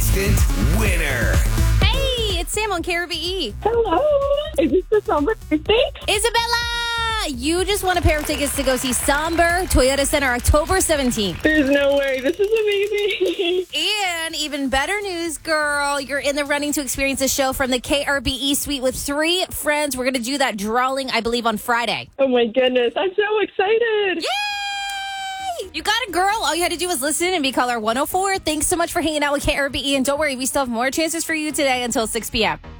instant winner. Hey, it's Sam on KRBE. Hello. Is this the Somber birthday? Isabella, you just won a pair of tickets to go see Somber Toyota Center October 17th. There's no way. This is amazing. And even better news, girl. You're in the running to experience a show from the KRBE suite with 3 friends. We're going to do that drawing, I believe, on Friday. Oh, my goodness. I'm so excited. Yay! You got it, girl. All you had to do was listen and be caller 104. Thanks so much for hanging out with KRBE. And don't worry, we still have more chances for you today until 6 p.m.